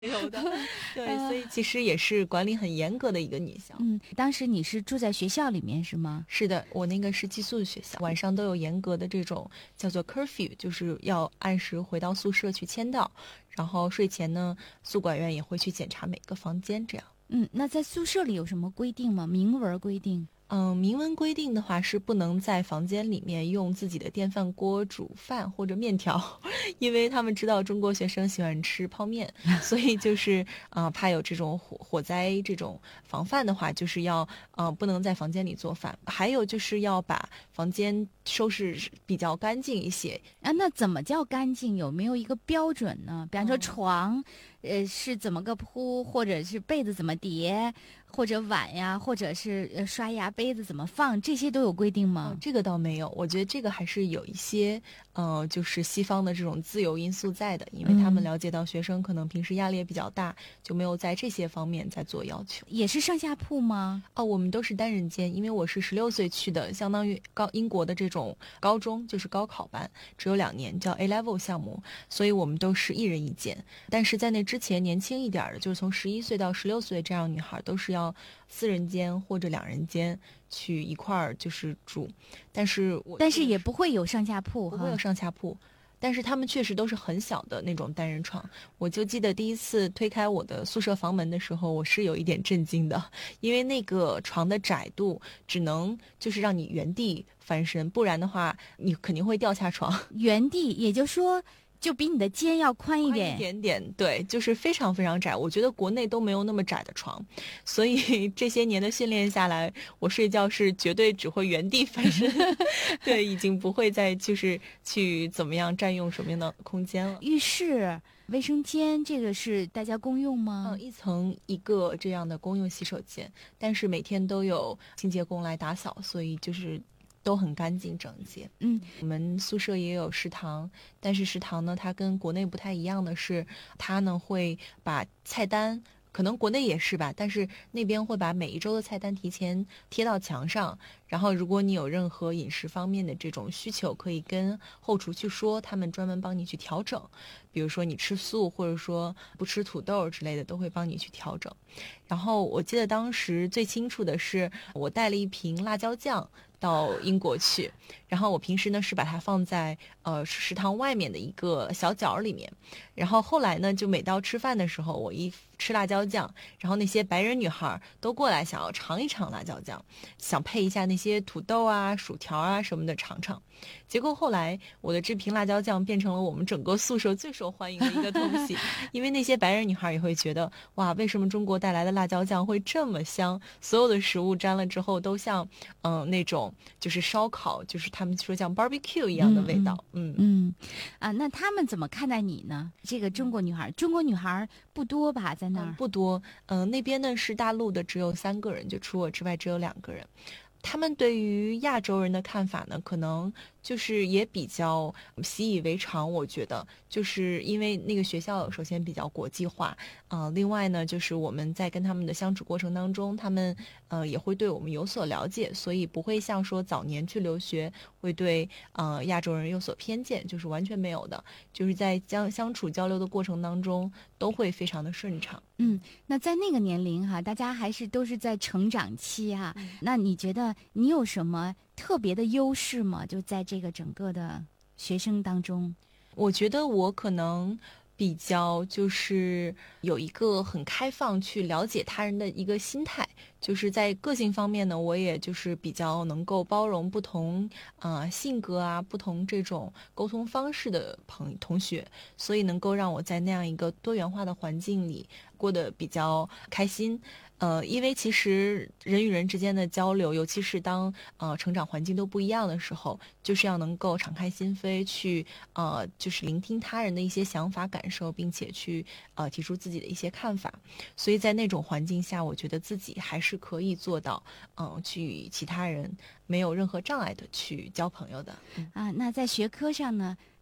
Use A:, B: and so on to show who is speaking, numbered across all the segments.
A: 有的。对，所以其实也是管理很严格的一个女校。
B: 当时你是住在学校里面是吗？
A: 是的，我那个是寄宿学校，晚上都有严格的这种叫做 curfew，就是要按时回到宿舍去签到，然后睡前呢，宿管员也会去检查每个房间，这样。
B: 那在宿舍里有什么规定吗？明文规定？
A: 明文规定的话是不能在房间里面用自己的电饭锅煮饭或者面条，因为他们知道中国学生喜欢吃泡面，所以就是怕有这种火灾这种防范的话，就是要不能在房间里做饭，还有就是要把房间收拾比较干净一些。
B: 那怎么叫干净？有没有一个标准呢？比方说床，是怎么个铺，或者是被子怎么叠，或者碗呀，或者是刷牙杯子怎么放，这些都有规定吗？
A: 这个倒没有，我觉得这个还是有一些就是西方的这种自由因素在的，因为他们了解到学生可能平时压力也比较大，就没有在这些方面在做要求。
B: 也是上下铺吗？
A: 我们都是单人间，因为我是16岁去的，相当于英国的这种高中，就是高考班，只有2年，叫 A Level 项目，所以我们都是1人1间。但是在那之前，年轻一点的，就是从11岁到16岁这样女孩，都是要4人间或者2人间去一块儿就是住。但是
B: 也不会有上下铺，
A: 不会有上下铺。但是他们确实都是很小的那种单人床，我就记得第一次推开我的宿舍房门的时候，我是有一点震惊的，因为那个床的窄度只能就是让你原地翻身，不然的话你肯定会掉下床。
B: 原地，也就是说就比你的肩要宽一点，
A: 一点点，对，就是非常非常窄。我觉得国内都没有那么窄的床，所以这些年的训练下来，我睡觉是绝对只会原地翻身，对，已经不会再就是去怎么样占用什么样的空间了。
B: 浴室、卫生间这个是大家公用吗？
A: 一层一个这样的公用洗手间，但是每天都有清洁工来打扫，所以就是都很干净整洁。我们宿舍也有食堂，但是食堂呢，它跟国内不太一样的是，它呢会把菜单，可能国内也是吧，但是那边会把每一周的菜单提前贴到墙上，然后如果你有任何饮食方面的这种需求，可以跟后厨去说，他们专门帮你去调整。比如说你吃素，或者说不吃土豆之类的，都会帮你去调整。然后我记得当时最清楚的是，我带了一瓶辣椒酱到英国去，然后我平时呢是把它放在食堂外面的一个小角里面，然后后来呢就每到吃饭的时候，我一吃辣椒酱，然后那些白人女孩都过来想要尝一尝辣椒酱，想配一下那些土豆啊、薯条啊什么的尝尝。结果后来我的这瓶辣椒酱变成了我们整个宿舍最受欢迎的一个东西，因为那些白人女孩也会觉得，哇，为什么中国带来的辣椒酱会这么香？所有的食物沾了之后都像那种就是烧烤，就是他们说像 barbecue 一样的味道。
B: 那他们怎么看待你呢？这个中国女孩不多吧，在那儿？
A: 不多。那边呢是大陆的，只有3个人，就除我之外只有2个人。他们对于亚洲人的看法呢，可能就是也比较习以为常。我觉得，就是因为那个学校首先比较国际化，另外呢，就是我们在跟他们的相处过程当中，他们也会对我们有所了解，所以不会像说早年去留学会对亚洲人有所偏见，就是完全没有的。就是在相处交流的过程当中，都会非常的顺畅。
B: 那在那个年龄哈，大家还是都是在成长期哈。那你觉得你有什么特别的优势吗？就在这个整个的学生当中，
A: 我觉得我可能比较就是有一个很开放去了解他人的一个心态，就是在个性方面呢，我也就是比较能够包容不同性格啊、不同这种沟通方式的同学，所以能够让我在那样一个多元化的环境里过得比较开心。因为其实人与人之间的交流，尤其是当成长环境都不一样的时候，就是要能够敞开心扉去就是聆听他人的一些想法感受，并且去提出自己的一些看法。所以在那种环境下，我觉得自己还是可以做到去与其他人没有任何障碍的去交朋友的。
B: 那在学科上呢，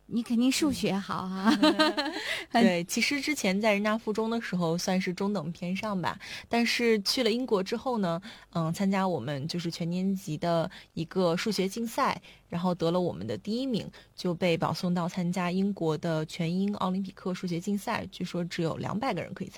B: 你肯定数学好哈。
A: 对，其实之前在人大附中的时候算是中等偏上吧，但是去了英国之后呢，参加我们就是全年级的一个数学竞赛，然后得了我们的第1名，就被保送到参加英国的全英奥林匹克数学竞赛，据说只有200个人可以参